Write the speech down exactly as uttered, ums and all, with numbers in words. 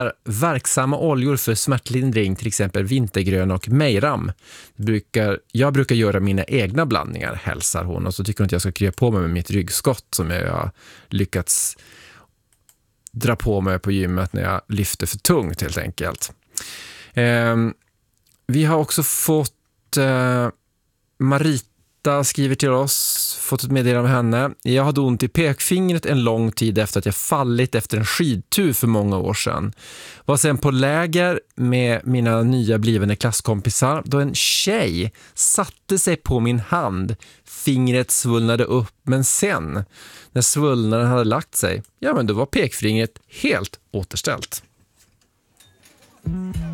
verksamma oljor för smärtlindring, till exempel vintergrön och mejram. Brukar, jag brukar göra mina egna blandningar, hälsar hon. Och så tycker hon att jag ska krya på mig med mitt ryggskott som jag har lyckats dra på mig på gymmet när jag lyfter för tungt helt enkelt. Eh, vi har också fått eh, Marita skriver till oss, fått ett meddelande av henne. Jag hade ont i pekfingret en lång tid efter att jag fallit efter en skidtur för många år sedan. Var sen på läger med mina nya blivande klasskompisar då en tjej satte sig på min hand. Fingret svullnade upp, men sen när svullnaden hade lagt sig, ja men då var pekfingret helt återställt.